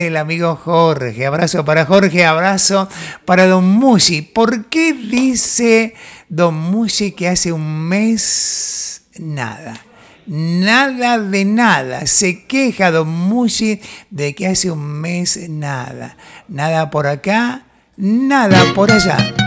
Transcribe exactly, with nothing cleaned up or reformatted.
El amigo Jorge, abrazo para Jorge, abrazo para Don Musi. ¿Por qué dice Don Musi que hace un mes nada? Nada de nada. Se queja Don Musi de que hace un mes nada. Nada por acá, nada por allá.